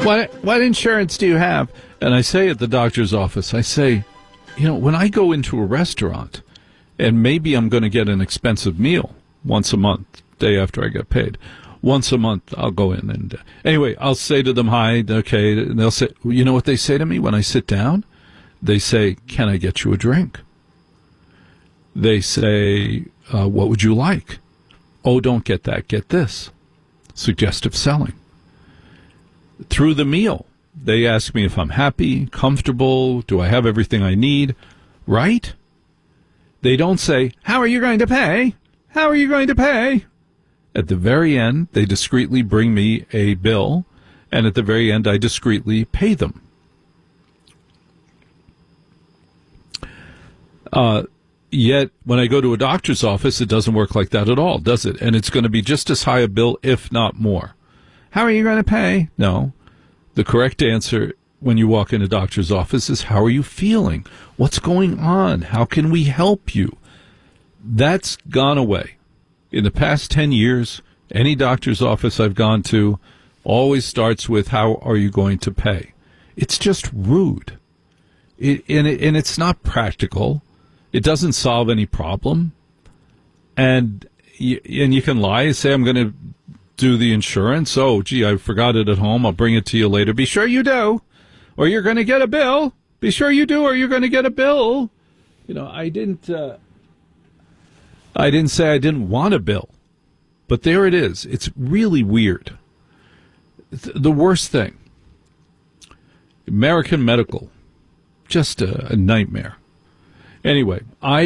What insurance do you have? And I say at the doctor's office, I say, when I go into a restaurant and maybe I'm going to get an expensive meal once a month, day after I get paid, once a month I'll go in and anyway, I'll say to them, hi, okay, and they'll say, you know what they say to me when I sit down? They say, can I get you a drink? They say, what would you like? Oh, don't get that, get this. Suggestive selling. Through the meal, they ask me if I'm happy, comfortable, do I have everything I need, right? They don't say, how are you going to pay? How are you going to pay? At the very end, they discreetly bring me a bill, and at the very end, I discreetly pay them. Yet, when I go to a doctor's office, it doesn't work like that at all, does it? And it's going to be just as high a bill, if not more. How are you going to pay? No. The correct answer when you walk in a doctor's office is, how are you feeling? What's going on? How can we help you? That's gone away. In the past 10 years, any doctor's office I've gone to always starts with, how are you going to pay? It's just rude. And it's not practical. It doesn't solve any problem. And you can lie and say, I'm going to do the insurance. Oh, gee, I forgot it at home. I'll bring it to you later. Be sure you do, or you're going to get a bill. Be sure you do, or you're going to get a bill. I didn't say I didn't want a bill, but there it is. It's really weird. The worst thing, American Medical, just a nightmare. Anyway, there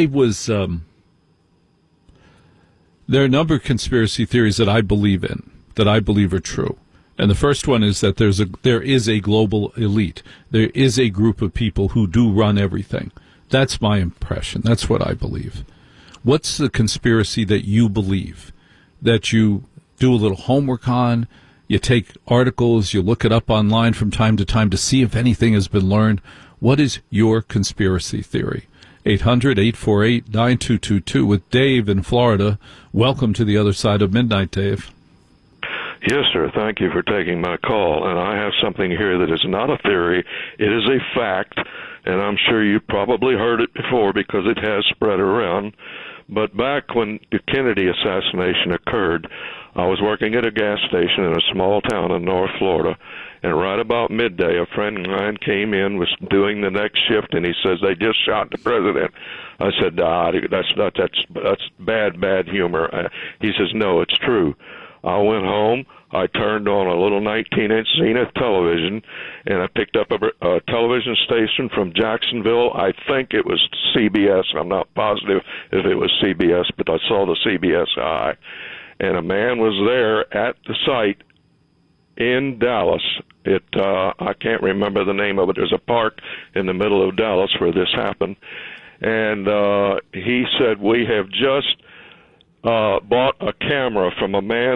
are a number of conspiracy theories that I believe in, that I believe are true. And the first one is that there is a global elite. There is a group of people who do run everything. That's my impression. That's what I believe. What's the conspiracy that you believe, that you do a little homework on, you take articles, you look it up online from time to time to see if anything has been learned? What is your conspiracy theory? 800-848-9222 with Dave in Florida. Welcome to the other side of midnight, Dave. Yes, sir. Thank you for taking my call. And I have something here that is not a theory. It is a fact, and I'm sure you probably heard it before because it has spread around. But back when the Kennedy assassination occurred, I was working at a gas station in a small town in North Florida, and right about midday, a friend of mine came in, was doing the next shift, and he says, they just shot the president. I said, that's bad humor. He says, no, it's true. I went home, I turned on a little 19-inch Zenith television, and I picked up a television station from Jacksonville. I think it was CBS. I'm not positive if it was CBS, but I saw the CBS eye. And a man was there at the site in Dallas. I can't remember the name of it. There's a park in the middle of Dallas where this happened. And he said, we have just bought a camera from a man